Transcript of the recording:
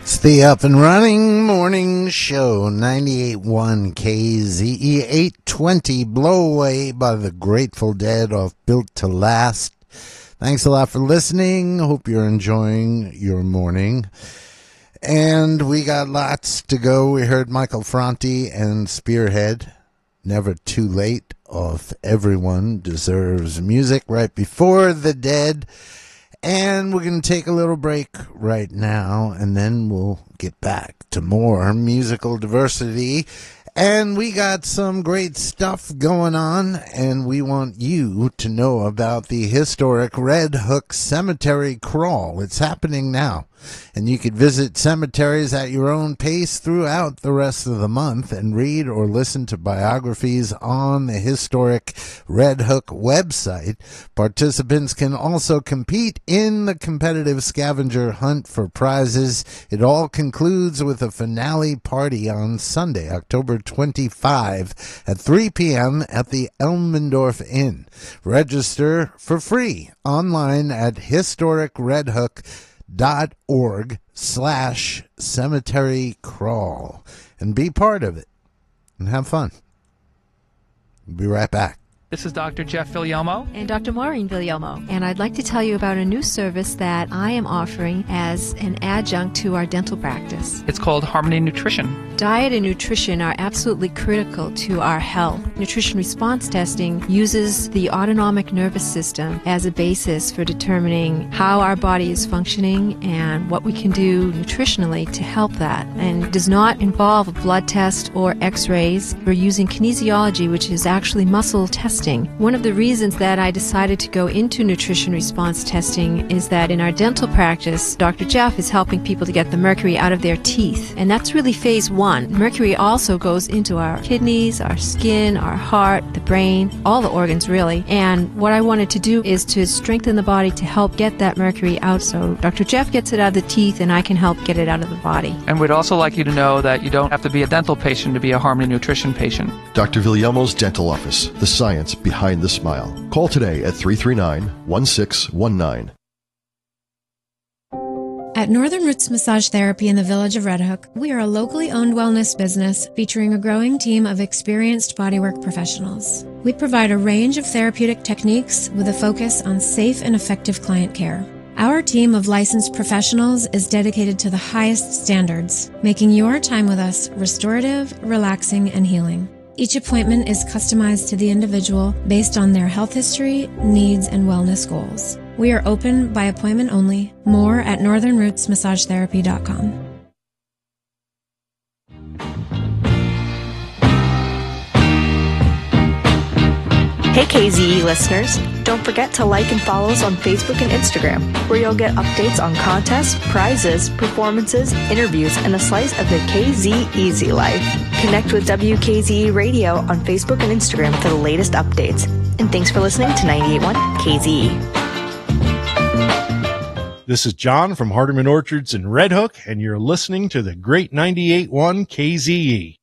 It's the Up and Running Morning Show, 98.1 KZE 820, Blow Away by the Grateful Dead off Built to Last. Thanks a lot for listening. Hope you're enjoying your morning. And we got lots to go. We heard Michael Franti and Spearhead, Never Too Late, off Everyone Deserves Music, right before the Dead. And we're going to take a little break right now, and then we'll get back to more musical diversity. And we got some great stuff going on, and we want you to know about the historic Red Hook Cemetery Crawl. It's happening now. And you could visit cemeteries at your own pace throughout the rest of the month and read or listen to biographies on the historic Red Hook website. Participants can also compete in the competitive scavenger hunt for prizes. It all concludes with a finale party on Sunday, October 25 at 3 p.m. at the Elmendorf Inn. Register for free online at historicredhook.org/cemetery crawl and be part of it and have fun. We'll be right back. This is Dr. Jeff Villalmo. And Dr. Maureen Villalmo. And I'd like to tell you about a new service that I am offering as an adjunct to our dental practice. It's called Harmony Nutrition. Diet and nutrition are absolutely critical to our health. Nutrition response testing uses the autonomic nervous system as a basis for determining how our body is functioning and what we can do nutritionally to help that. And does not involve a blood test or x-rays. We're using kinesiology, which is actually muscle testing. One of the reasons that I decided to go into nutrition response testing is that in our dental practice, Dr. Jeff is helping people to get the mercury out of their teeth. And that's really phase one. Mercury also goes into our kidneys, our skin, our heart, the brain, all the organs really. And what I wanted to do is to strengthen the body to help get that mercury out. So Dr. Jeff gets it out of the teeth and I can help get it out of the body. And we'd also like you to know that you don't have to be a dental patient to be a Harmony Nutrition patient. Dr. Villalmo's Dental Office, the science behind the smile. Call today at 339-1619. At Northern Roots Massage Therapy in the village of Red Hook, we are a locally owned wellness business featuring a growing team of experienced bodywork professionals. We provide a range of therapeutic techniques with a focus on safe and effective client care. Our team of licensed professionals is dedicated to the highest standards, making your time with us restorative, relaxing, and healing. Each appointment is customized to the individual based on their health history, needs, and wellness goals. We are open by appointment only. More at northernrootsmassagetherapy.com. Hey KZE listeners, don't forget to like and follow us on Facebook and Instagram, where you'll get updates on contests, prizes, performances, interviews, and a slice of the KZ Easy Life. Connect with WKZE Radio on Facebook and Instagram for the latest updates. And thanks for listening to 98.1 KZE. This is John from Hardeman Orchards in Red Hook, and you're listening to the great 98.1 KZE.